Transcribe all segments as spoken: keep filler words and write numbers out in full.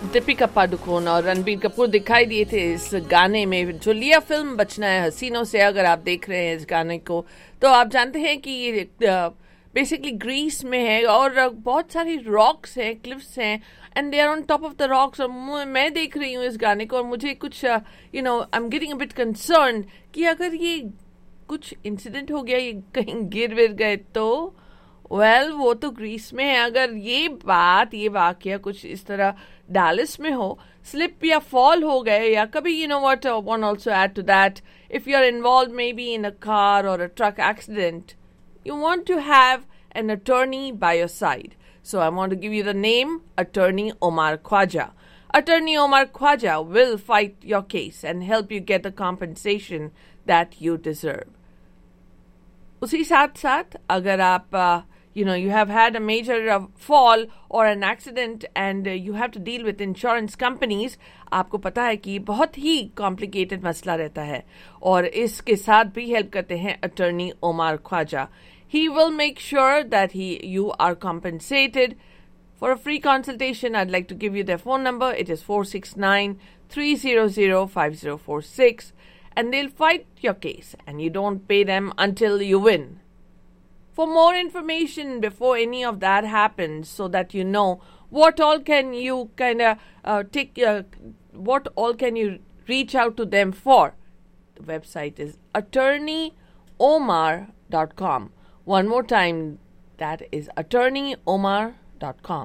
दीपिका पादुकोण और रणबीर कपूर दिखाई दिए थे इस गाने में, जो लिया फिल्म बचना है हसीनों से। अगर आप देख रहे हैं इस गाने को तो आप जानते हैं कि ये बेसिकली ग्रीस में है और बहुत सारी रॉक्स हैं, क्लिफ्स हैं, and they are on top of the rocks. और मैं देख रही हूँ इस गाने को और मुझे कुछ you know I am getting a bit concern कि अगर ये कुछ इंसिडेंट हो गया, ये कहीं गिर विर गए तो वेल well, वो तो ग्रीस में है। अगर ये बात ये वाकया कुछ इस तरह डालिस में हो, स्लिप या फॉल हो गए या कभी, you know what, one also add to that, if you are involve may be in a car और अ truck accident, you want to have an attorney by your side. So I want to give you the name, Attorney Omar Khwaja. Attorney Omar Khwaja will fight your case and help you get the compensation that you deserve. उसी साथ साथ अगर आप uh, you know you have had a major uh, fall or an accident and uh, you have to deal with insurance companies, आपको पता है कि बहुत ही complicated मसला रहता है और इसके साथ भी help करते हैं Attorney Omar Khwaja. He will make sure that he you are compensated. For a free consultation, I'd like to give you their phone number. It is four six nine, three zero zero, five zero four six. And they'll fight your case. And you don't pay them until you win. For more information before any of that happens, so that you know what all can you kind of uh, take, uh, what all can you reach out to them for, the website is attorney omar dot com. One more time, that is attorney omar dot com.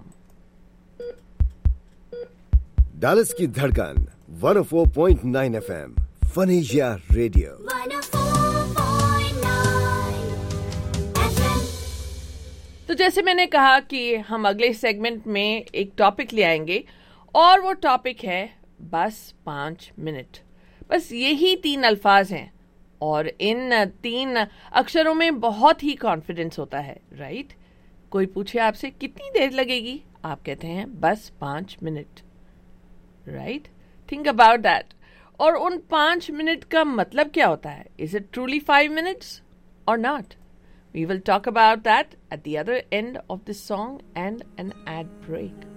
Dallas की धड़कन one oh four point nine F M Fun Asia Radio. one oh four point nine F M. तो जैसे मैंने कहा कि हम अगले segment में एक टॉपिक ले आएंगे और वो टॉपिक है बस पाँच मिनट। बस यही तीन अल्फाज हैं और इन तीन अक्षरों में बहुत ही कॉन्फिडेंस होता है, राइट? कोई पूछे आपसे कितनी देर लगेगी, आप कहते हैं बस पाँच minute, right? Think about that. और उन पाँच मिनट का मतलब क्या होता है? Is it truly five minutes और not? We will talk about that at the other end of this song and N add break.